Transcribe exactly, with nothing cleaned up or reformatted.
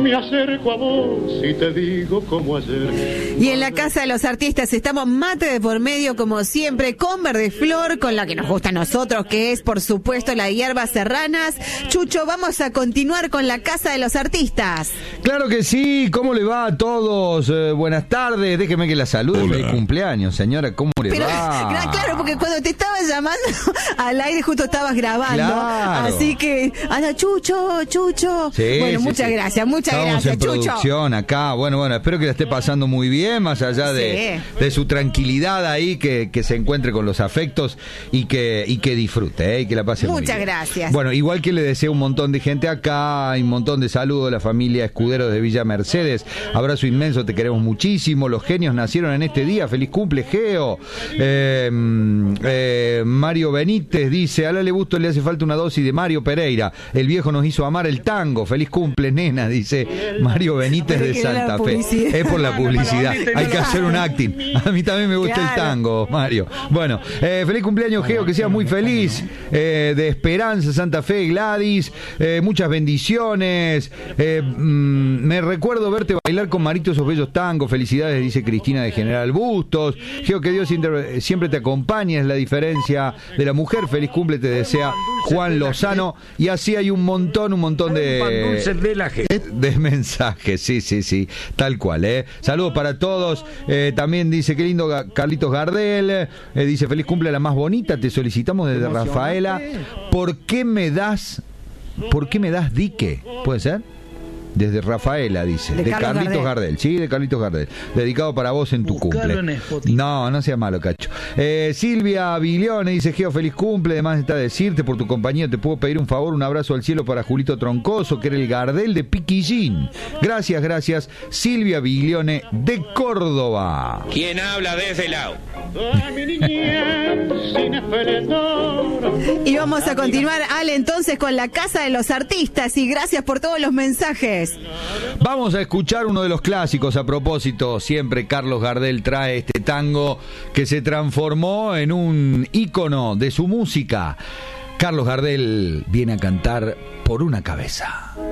Me acerco a vos y te digo como ayer. Y en la Casa de los Artistas estamos mate de por medio, como siempre, con Verde Flor, con la que nos gusta a nosotros, que es, por supuesto, la hierbas serranas. Chucho, vamos a continuar con la Casa de los Artistas. Claro que sí. ¿Cómo le va a todos? Eh, buenas tardes. Déjeme que la salude. Feliz cumpleaños, señora. ¿Cómo le Pero, va? claro, porque cuando te estaba llamando al aire justo estabas grabando. Claro. Así que, anda, Chucho, Chucho. Sí, bueno, sí, muchas sí. gracias, muchas Estamos gracias, en Chucho. producción acá. Bueno, bueno, espero que la esté pasando muy bien, más allá de, Sí. de su tranquilidad ahí, que, que se encuentre con los afectos y que, y que disfrute, ¿eh? Y que la pase muy bien. Muchas gracias. Bueno, igual que le deseo un montón de gente acá, hay un montón de saludos, la familia Escuderos de Villa Mercedes. Abrazo inmenso, te queremos muchísimo. Los genios nacieron en este día. Feliz cumple, Geo. Eh, eh, Mario Benítez dice: a Lale Busto le hace falta una dosis de Mario Pereira. El viejo nos hizo amar el tango. Feliz cumple, nena, dice Mario Benítez de Santa Fe. Es por la publicidad. Hay que hacer un acting. A mí también me gusta Claro. el tango, Mario. Bueno, eh, feliz cumpleaños, Geo, que seas muy feliz. Eh, de Esperanza, Santa Fe, Gladys. Eh, muchas bendiciones. Eh, mm, me recuerdo verte bailar con Marito esos bellos tangos. Felicidades, dice Cristina de General Bustos. Geo, que Dios inter- siempre te acompañe, es la diferencia de la mujer. Feliz cumple, te desea Juan Lozano. Y así hay un montón, un montón de, de mensajes. Sí, sí, sí, tal cual, ¿eh? Saludos para todos. Eh, también dice, qué lindo Carlitos Gardel. Eh, dice, feliz cumple a la más bonita. Te solicitamos desde Rafaela. ¿Por qué me das, por qué me das dique? ¿Puede ser? Desde Rafaela, dice. De De, Carlos Carlitos Gardel. Gardel. Sí, de Carlitos Gardel. Dedicado para vos en tu Buscalo cumple. en Spotify. No, no sea malo, cacho. Eh, Silvia Viglione dice, Geo, feliz cumple. Además está decirte, por tu compañía, te puedo pedir un favor, un abrazo al cielo para Julito Troncoso, que era el Gardel de Piquillín. Gracias, gracias. Silvia Viglione de Córdoba. ¿Quién habla de ese lado? Ay, mi niñez sin esplendor. Y vamos a continuar, Ale, entonces, con la Casa de los Artistas. Y gracias por todos los mensajes. Vamos a escuchar uno de los clásicos. A propósito, siempre Carlos Gardel trae este tango que se transformó en un ícono de su música. Carlos Gardel viene a cantar Por una cabeza.